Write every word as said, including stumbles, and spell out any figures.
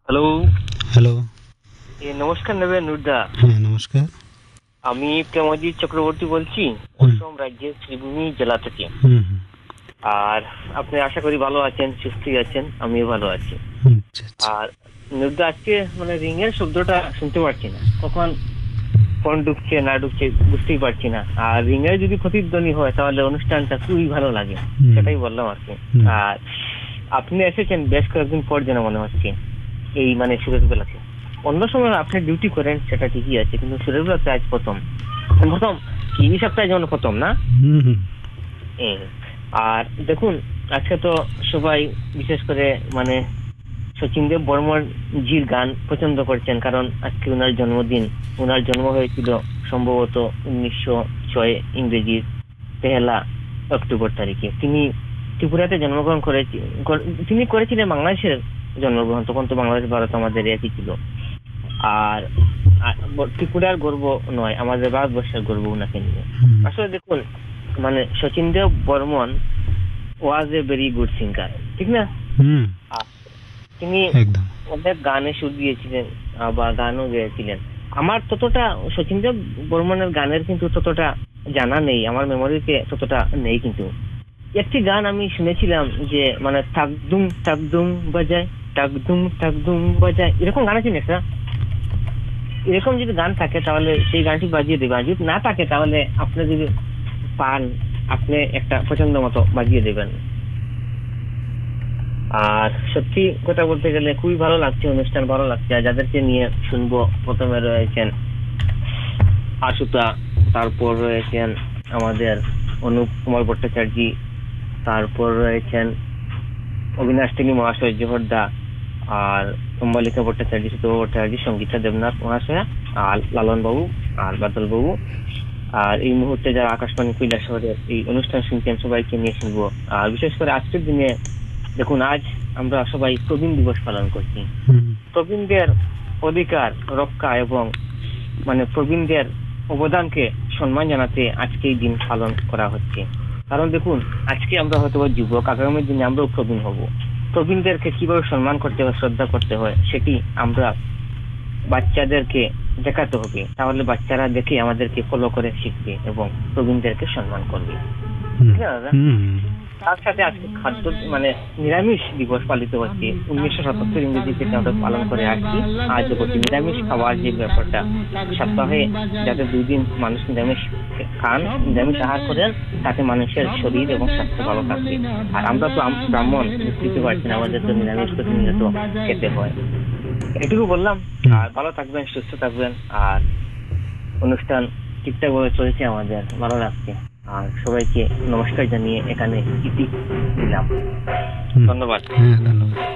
Hello. Hello. এ নমস্কার নেবেন নুরদা। হ্যাঁ, নমস্কার। আমি প্রেমজিৎ চক্রবর্তী বলছি, হুম। অসম রাজ্যের শ্রীভূমি জেলা থেকে। হুম, হুম। আর আপনি আশা করি ভালো আছেন, সুস্থই আছেন, আমিও ভালো আছি। হুম, আচ্ছা, আচ্ছা। আর নুরদা আজকে মানে রিং এর শব্দটা শুনতে পাচ্ছি না, কখন ফোন ঢুকছে না ঢুকছে বুঝতেই পারছি না। আর রিং এর যদি প্রতিধ্বনি হয় তাহলে অনুষ্ঠানটা খুবই ভালো লাগে, হুম, সেটাই বললাম আর কি। হুম। আর আপনি এসেছেন বেশ কয়েকদিন পর যেন মনে হচ্ছে, এই মানে সুরের বেলাতে। অন্য সময় আপনি ডিউটি করেন সেটা ঠিকই আছে, কিন্তু সুরের বেলাতে আজ প্রথম প্রথম কি এই সপ্তাহে যেমন প্রথম না। হুম, হুম। হুম। আর দেখুন, আজকে তো সবাই বিশেষ করে মানে শচীন দেব বর্মন জির গান পছন্দ করছেন, কারণ আজকে ওনার জন্মদিন। ওনার জন্ম হয়েছিল সম্ভবত উনিশশো ছয় ইংরেজির পেহেলা অক্টোবর তারিখে। তিনি ত্রিপুরাতে জন্মগ্রহণ করেছি তিনি করেছিলেন বাংলাদেশের জন্মগ্রহণ, তখন তো বাংলাদেশ ভারত আমাদের একই ছিল। আর আর ত্রিপুরার গর্ব নয়, আমাদের ভারতবর্ষের গর্ব ওনাকে নিয়ে। হুম। আসলে দেখুন, মানে শচীন দেব বর্মন ওয়াজ এ ভেরি গুড সিঙ্গার, ঠিক না? হুম, আর তিনি একদম। অনেক গানে সুর দিয়েছিলেন, আহ, বা গানও গেয়েছিলেন। আমার ততটা শচীন দেব বর্মনের গানের কিন্তু ততটা জানা নেই, আমার মেমোরিতে ততটা নেই। কিন্তু একটি গান আমি শুনেছিলাম যে মানে টাকদুম টাকদুম বাজায়, টাকদুম টাকদুম বাজায়, এরকম গান আছে না? এরকম যদি গান থাকে তাহলে সেই গানটি বাজিয়ে দেবেন, যদি না থাকে তাহলে আপনি যদি পান আপনি একটা পছন্দ মতো বাজিয়ে দেবেন। আর সত্যি কথা বলতে গেলে খুবই ভালো লাগছে, অনুষ্ঠান ভালো লাগছে। আর যাদেরকে নিয়ে শুনবো, প্রথমে রয়েছেন আশুতা, তারপর রয়েছেন আমাদের অনুপ কুমার ভট্টাচার্য, তারপর রয়েছেন অবিনাশ তিনি মহাশয় জোহরদা, আর কুম্বালিকা ভট্টাচার্য, সুতোভা ভট্টাচার্য, সঙ্গীতা দেবনাথ মহাশয়া, আর লালন বাবু, আর বাদল বাবু। আর এই মুহূর্তে যারা আকাশবাণী কৈলাস শহরের এই অনুষ্ঠান শুনছেন সবাইকে নিয়ে শুনবো। আর বিশেষ করে আজকের দিনে দেখুন, আজ আমরা সবাই প্রবীণ দিবস পালন করছি। হুম, প্রবীণদের অধিকার রক্ষা এবং মানে প্রবীণদের অবদানকে সম্মান জানাতে আজকে এই দিন পালন করা হচ্ছে। কারণ দেখুন, আজকে আমরা হয়তো যুবক, আগামী দিনে আমরাও প্রবীণ হব। প্রবীণদেরকে কিভাবে সম্মান করতে হয়, শ্রদ্ধা করতে হয়, সেটি আমরা বাচ্চাদেরকে দেখাতে হবে। তাহলে বাচ্চারা দেখে আমাদেরকে ফলো করে শিখবে এবং প্রবীণদেরকে সম্মান করবে। হুম, ঠিক আছে দাদা? হুম, তার সাথে আজকে খাদ্য মানে নিরামিষ দিবস পালিত হচ্ছে। উনিশশো সাতাত্তর ইংরেজি থেকে আমরা পালন করে আসছি। আজ হচ্ছে নিরামিষ খাওয়ার যে ব্যাপারটা, সপ্তাহে যাতে দুই দিন মানুষ নিরামিষ খান, নিরামিষ আহার করেন, তাতে মানুষের শরীর এবং স্বাস্থ্য ভালো থাকবে। আর আমরা তো আম- ব্রাহ্মণ, বুঝতে পারছি না, আমাদের তো নিরামিষ প্রতিনিয়ত খেতে হয়। এটুকু বললাম। আর ভালো থাকবেন, সুস্থ থাকবেন। আর অনুষ্ঠান ঠিকঠাক ভাবে চলছে, আমাদের ভালো লাগছে। আর সবাইকে নমস্কার জানিয়ে এখানে ইতি দিলাম। হুম। ধন্যবাদ। হ্যাঁ, ধন্যবাদ।